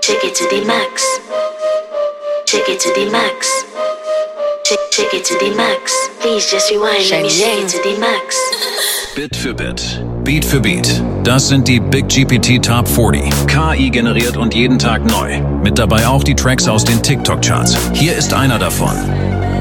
Take it to the max. Take it to the max. Take it to the max. Please just rewind, let me shake it to the max. Bit für Bit, Beat für Beat. Das sind die Big GPT Top 40. KI generiert und jeden Tag neu. Mit dabei auch die Tracks aus den TikTok-Charts. Hier ist einer davon.